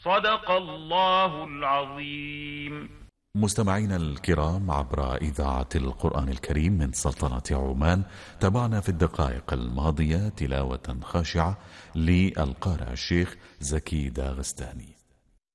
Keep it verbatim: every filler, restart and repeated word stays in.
صدق الله العظيم. مستمعينا الكرام، عبر إذاعة القرآن الكريم من سلطنة عمان، تابعنا في الدقائق الماضية تلاوة خاشعة للقارئ الشيخ زكي داغستاني.